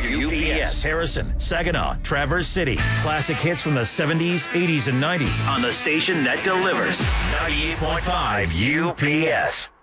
UPS, Harrison, Saginaw, Traverse City. Classic hits from the 70s, 80s, and 90s on the station that delivers. 98.5 UPS.